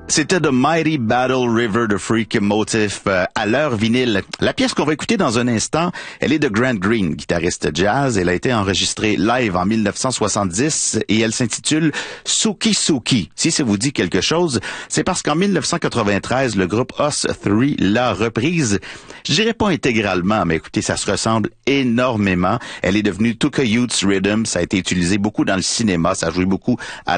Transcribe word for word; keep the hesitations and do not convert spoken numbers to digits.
C'était The Mighty Battle River de Freak Motif euh, à l'heure vinyle. La pièce qu'on va écouter dans un instant, elle est de Grant Green, guitariste jazz. Elle a été enregistrée live en mille neuf cent soixante-dix et elle s'intitule Suki Suki. Si ça vous dit quelque chose, c'est parce qu'en mille neuf cent quatre-vingt-treize, le groupe Us trois l'a reprise. Je dirais pas intégralement, mais écoutez, ça se ressemble énormément. Elle est devenue Tuka Youth's Rhythm. Ça a été utilisé beaucoup dans le cinéma. Ça a joué beaucoup à